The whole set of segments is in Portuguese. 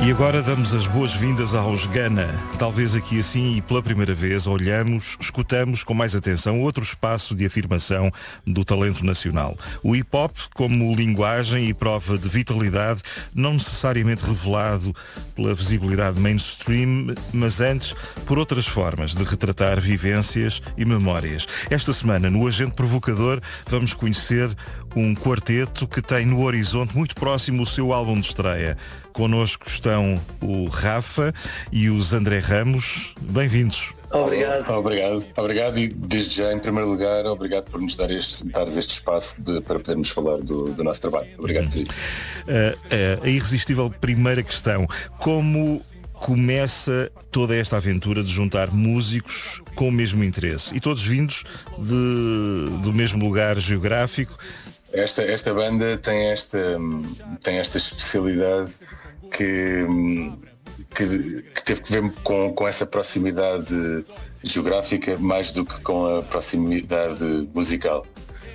E agora damos as boas-vindas aos Gana. Talvez aqui assim e pela primeira vez olhamos, escutamos com mais atenção outro espaço de afirmação do talento nacional. O hip-hop como linguagem e prova de vitalidade, não necessariamente revelado pela visibilidade mainstream, mas antes por outras formas de retratar vivências e memórias. Esta semana, no Agente Provocador, vamos conhecer um quarteto que tem no horizonte muito próximo o seu álbum de estreia. Connosco estão o Rafa e os André Ramos. Bem-vindos. Obrigado e desde já, em primeiro lugar, obrigado por nos dares este espaço para podermos falar do nosso trabalho. Obrigado por isso. A irresistível primeira questão: como começa toda esta aventura de juntar músicos com o mesmo interesse e todos vindos do mesmo lugar geográfico? Esta banda tem esta especialidade que teve que ver com essa proximidade geográfica mais do que com a proximidade musical.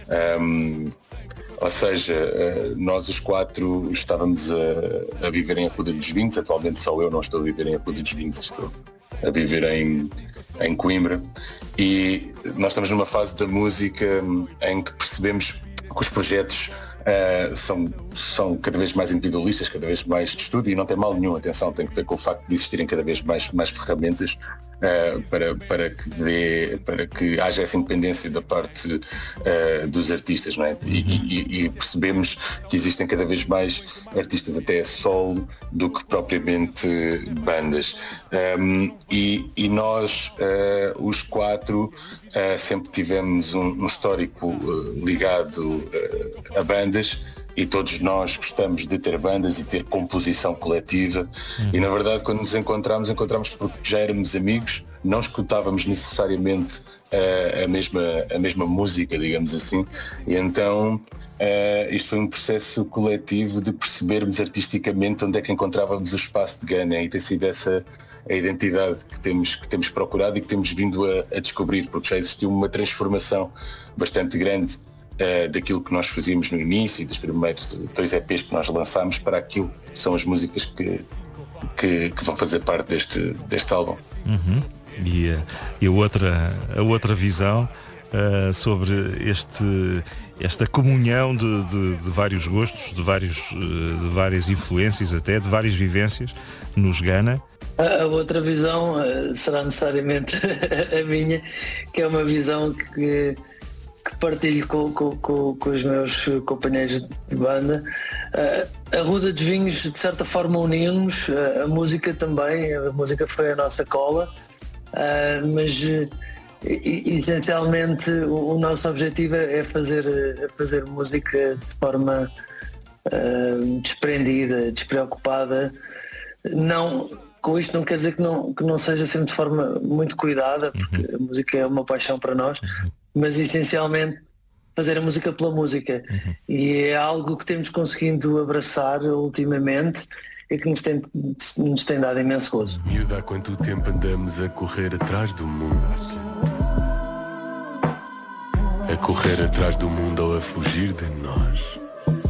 Ou seja, nós os quatro estávamos a viver em Arruda dos Vinhos. Atualmente só eu não estou a viver em Arruda dos Vinhos, estou a viver em Coimbra, e nós estamos numa fase da música em que percebemos que os projetos são cada vez mais individualistas, cada vez mais de estudo, e não tem mal nenhum, atenção, tem que ver com o facto de existirem cada vez mais ferramentas para que haja essa independência da parte dos artistas, não é? E percebemos que existem cada vez mais artistas até solo do que propriamente bandas, e nós, os quatro, sempre tivemos um histórico ligado a bandas, e todos nós gostamos de ter bandas e ter composição coletiva. E na verdade, quando nos encontramos porque já éramos amigos, não escutávamos necessariamente a mesma música, digamos assim, e então isto foi um processo coletivo de percebermos artisticamente onde é que encontrávamos o espaço de Gana, e tem sido essa a identidade que temos procurado e que temos vindo a descobrir, porque já existiu uma transformação bastante grande daquilo que nós fazíamos no início, dos primeiros 2 EPs que nós lançámos, para aquilo que são as músicas que vão fazer parte deste álbum. E a outra visão sobre esta comunhão de vários gostos, de várias influências, até de várias vivências nos Gana. A outra visão será necessariamente a minha, que é uma visão que partilho com os meus companheiros de banda. A Arruda dos Vinhos, de certa forma, uniu-nos, a música também. A música foi a nossa cola, mas essencialmente o nosso objetivo é fazer música de forma desprendida, despreocupada. Com isto não quer dizer que não seja sempre de forma muito cuidada, porque a música é uma paixão para nós, mas essencialmente fazer a música pela música. E é algo que temos conseguido abraçar ultimamente e que nos tem dado imenso gozo. Miúda, há quanto tempo andamos a correr atrás do mundo? A correr atrás do mundo ou a fugir de nós?